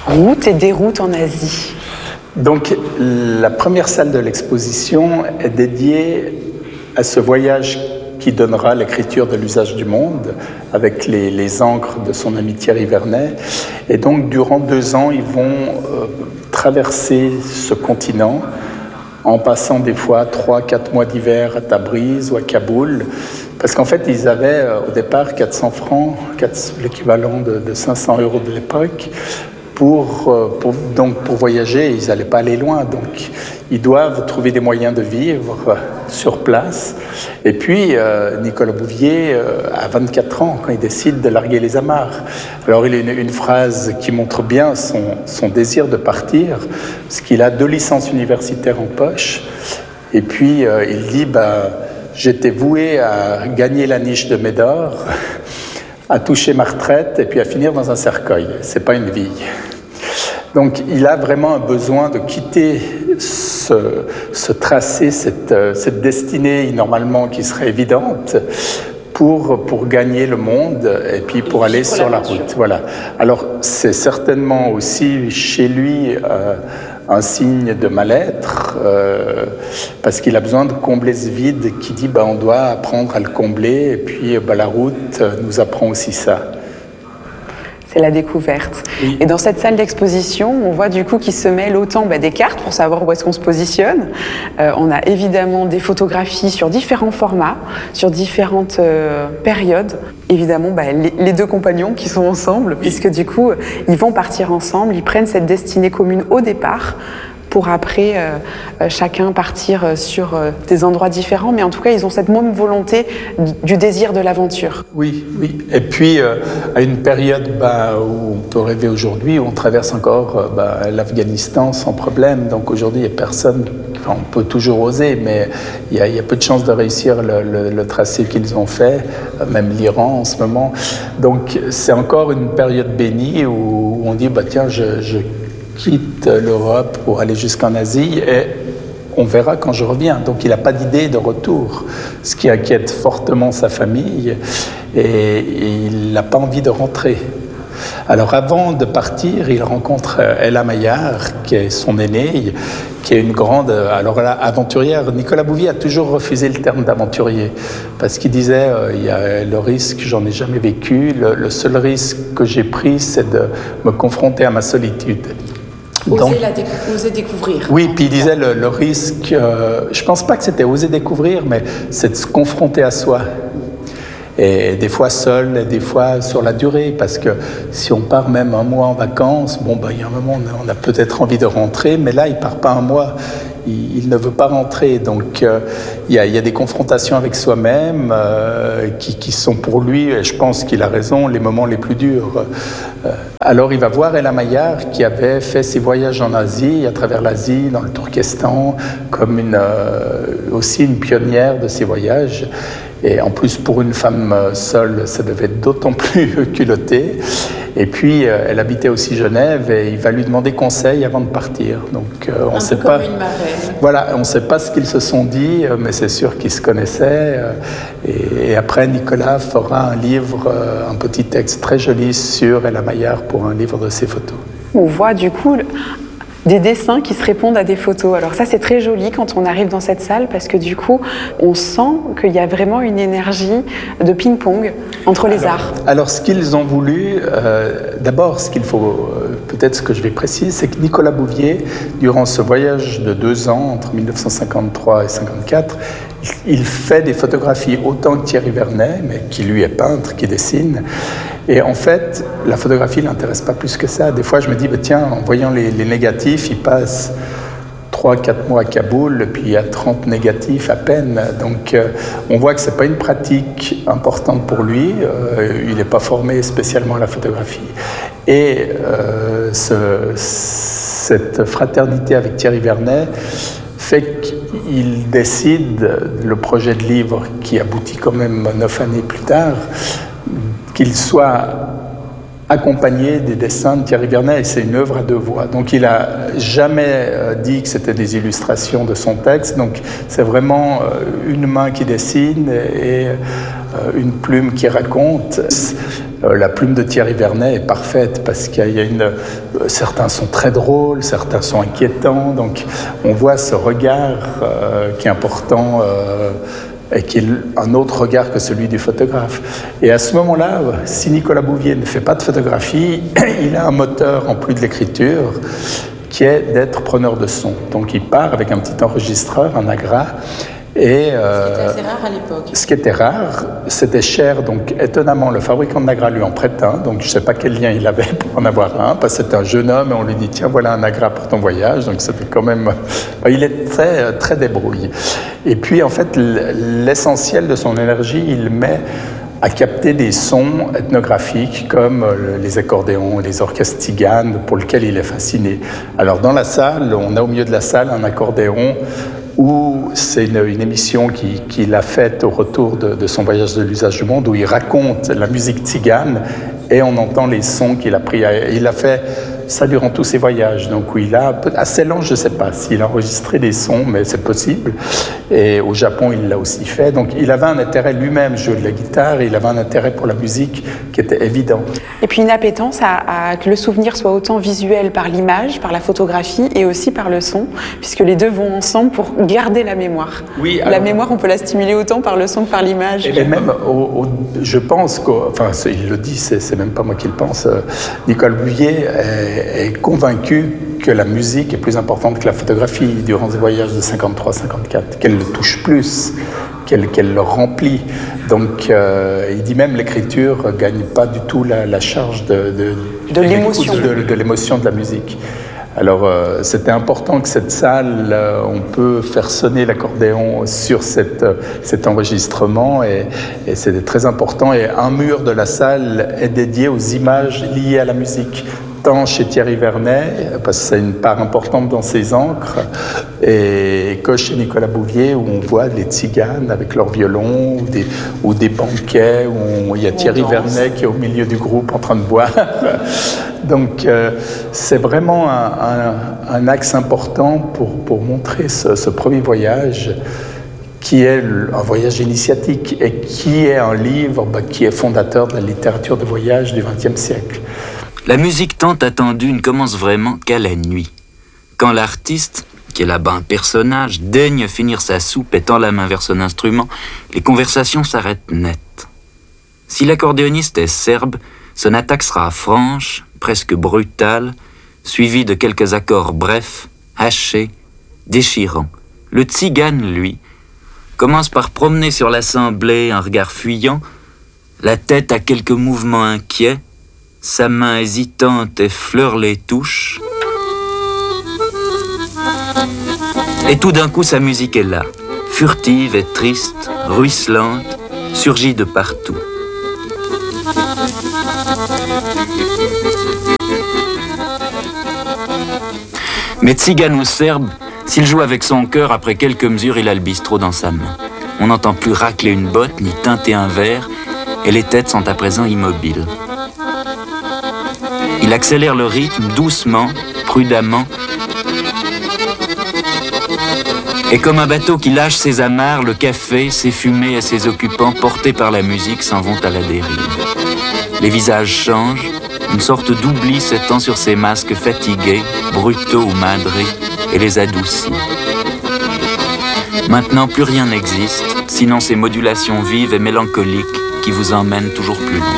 Route et déroute en Asie. Donc, la première salle de l'exposition est dédiée à ce voyage qui donnera l'écriture de l'usage du monde, avec les encres de son ami Thierry Vernet. Et donc, durant 2 ans, ils vont traverser ce continent, en passant des fois 3-4 mois d'hiver à Tabriz ou à Kaboul, parce qu'en fait, ils avaient au départ 400 francs, l'équivalent de 500 € de l'époque, pour voyager. Ils n'allaient pas aller loin, donc ils doivent trouver des moyens de vivre sur place. Et puis, Nicolas Bouvier a 24 ans quand il décide de larguer les amarres. Alors, il a une phrase qui montre bien son désir de partir, parce qu'il a 2 licences universitaires en poche. Et puis, il dit, j'étais voué à gagner la niche de Médor, à toucher ma retraite et puis à finir dans un cercueil. C'est pas une vie. Donc, il a vraiment un besoin de quitter ce tracé, cette destinée normalement qui serait évidente pour gagner le monde et puis pour aller sur la route. Voilà. Alors, c'est certainement aussi chez lui un signe de mal-être, parce qu'il a besoin de combler ce vide qui dit on doit apprendre à le combler, et puis la route nous apprend aussi ça. C'est la découverte. Oui. Et dans cette salle d'exposition, on voit du coup qu'il se mêle autant des cartes pour savoir où est-ce qu'on se positionne. On a évidemment des photographies sur différents formats, sur différentes périodes. Évidemment, les 2 compagnons qui sont ensemble, puisque du coup, ils vont partir ensemble, ils prennent cette destinée commune au départ, pour après chacun partir sur des endroits différents. Mais en tout cas, ils ont cette même volonté du désir de l'aventure. Oui. Et puis, à une période où on peut rêver aujourd'hui, où on traverse encore l'Afghanistan sans problème. Donc aujourd'hui, il n'y a personne, on peut toujours oser, mais il y a peu de chances de réussir le tracé qu'ils ont fait, même l'Iran en ce moment. Donc c'est encore une période bénie où on dit, tiens, je quitte l'Europe pour aller jusqu'en Asie et on verra quand je reviens. Donc il n'a pas d'idée de retour, ce qui inquiète fortement sa famille, et il n'a pas envie de rentrer. Alors avant de partir, il rencontre Ella Maillard, qui est son aînée, qui est une grande aventurière. Nicolas Bouvier a toujours refusé le terme d'aventurier, parce qu'il disait il y a le risque, j'en ai jamais vécu, le seul risque que j'ai pris, c'est de me confronter à ma solitude. Oser découvrir. Oui, puis il disait le risque, je pense pas que c'était oser découvrir, mais c'est de se confronter à soi. Et des fois seul, et des fois sur la durée, parce que si on part même un mois en vacances, il y a un moment on a peut-être envie de rentrer, mais là il part pas un mois, il ne veut pas rentrer. Donc il y a des confrontations avec soi-même qui sont pour lui, et je pense qu'il a raison, les moments les plus durs. Alors il va voir Ella Maillard, qui avait fait ses voyages en Asie, à travers l'Asie, dans le Turkestan, comme aussi une pionnière de ces voyages. Et en plus, pour une femme seule, ça devait être d'autant plus culotté. Et puis, elle habitait aussi Genève, et il va lui demander conseil avant de partir. Donc, on ne sait pas. Comme une marraine. Voilà, on ne sait pas ce qu'ils se sont dit, mais c'est sûr qu'ils se connaissaient. Et après, Nicolas fera un livre, un petit texte très joli sur Ella Maillard pour un livre de ses photos. On voit du coup des dessins qui se répondent à des photos. Alors ça, c'est très joli quand on arrive dans cette salle, parce que du coup, on sent qu'il y a vraiment une énergie de ping-pong entre les arts. Alors, ce qu'ils ont voulu, d'abord, ce qu'il faut, peut-être ce que je vais préciser, c'est que Nicolas Bouvier, durant ce voyage de 2 ans, entre 1953 et 1954, il fait des photographies autant que Thierry Vernet, mais qui lui est peintre, qui dessine. Et en fait, la photographie ne l'intéresse pas plus que ça. Des fois, je me dis, tiens, en voyant les négatifs, il passe 3-4 mois à Kaboul, puis il y a 30 négatifs à peine. Donc, on voit que ce n'est pas une pratique importante pour lui. Il n'est pas formé spécialement à la photographie. Et cette fraternité avec Thierry Vernet fait qu'il décide, le projet de livre qui aboutit quand même 9 années plus tard, qu'il soit accompagné des dessins de Thierry Vernet, et c'est une œuvre à 2 voix. Donc il n'a jamais dit que c'était des illustrations de son texte, donc c'est vraiment une main qui dessine et une plume qui raconte. La plume de Thierry Vernet est parfaite parce qu'il y a certains sont très drôles, certains sont inquiétants. Donc on voit ce regard qui est important et qui est un autre regard que celui du photographe. Et à ce moment-là, si Nicolas Bouvier ne fait pas de photographie, il a un moteur en plus de l'écriture qui est d'être preneur de son. Donc il part avec un petit enregistreur, un Agra. Et, ce qui était assez rare à l'époque. Ce qui était rare, c'était cher. Donc étonnamment, le fabricant de Nagra lui en prête un. Donc je ne sais pas quel lien il avait pour en avoir un, parce que c'était un jeune homme et on lui dit tiens, voilà un Nagra pour ton voyage. Donc c'était quand même... Il est très, très débrouillé. Et puis en fait, l'essentiel de son énergie, il met à capter des sons ethnographiques comme les accordéons, les orchestres tziganes, pour lesquels il est fasciné. Alors dans la salle, on a au milieu de la salle un accordéon où c'est une émission qu'il a faite au retour de son voyage de l'usage du monde, où il raconte la musique tzigane et on entend les sons qu'il a pris. Il a fait ça durant tous ses voyages, donc où il a, assez lent, je ne sais pas s'il a enregistré des sons, mais c'est possible. Et au Japon, il l'a aussi fait. Donc il avait un intérêt lui-même, jouer de la guitare, il avait un intérêt pour la musique qui était évident. Et puis une appétence à que le souvenir soit autant visuel par l'image, par la photographie et aussi par le son, puisque les deux vont ensemble pour garder la mémoire. Oui, alors, la mémoire, on peut la stimuler autant par le son que par l'image. Et même, je pense enfin, il le dit, c'est même pas moi qui le pense, Nicolas Bouvier est convaincu que la musique est plus importante que la photographie durant ses voyages de 53-54, qu'elle le touche plus, qu'elle le remplit. Donc il dit même l'écriture ne gagne pas du tout la charge de l'émotion de la musique. Alors c'était important que cette salle, on peut faire sonner l'accordéon sur cet enregistrement et c'était très important. Et un mur de la salle est dédié aux images liées à la musique, tant chez Thierry Vernet, parce que c'est une part importante dans ses encres, et que chez Nicolas Bouvier, où on voit les tziganes avec leur violon, ou des banquets, où il y a Thierry Vernet qui est au milieu du groupe en train de boire. Donc c'est vraiment un axe important pour montrer ce premier voyage, qui est un voyage initiatique et qui est un livre qui est fondateur de la littérature de voyage du XXe siècle. La musique tant attendue ne commence vraiment qu'à la nuit. Quand l'artiste, qui est là-bas un personnage, daigne finir sa soupe et tend la main vers son instrument, les conversations s'arrêtent net. Si l'accordéoniste est serbe, son attaque sera franche, presque brutale, suivie de quelques accords brefs, hachés, déchirants. Le tzigane, lui, commence par promener sur l'assemblée un regard fuyant, la tête à quelques mouvements inquiets, sa main hésitante effleure les touches. Et tout d'un coup, sa musique est là, furtive et triste, ruisselante, surgit de partout. Mais tzigane ou serbe, s'il joue avec son cœur, après quelques mesures, il a le bistrot dans sa main. On n'entend plus racler une botte, ni teinter un verre, et les têtes sont à présent immobiles. Il accélère le rythme doucement, prudemment. Et comme un bateau qui lâche ses amarres, le café, ses fumées et ses occupants, portés par la musique, s'en vont à la dérive. Les visages changent, une sorte d'oubli s'étend sur ces masques fatigués, brutaux ou madrés, et les adoucit. Maintenant, plus rien n'existe, sinon ces modulations vives et mélancoliques qui vous emmènent toujours plus loin.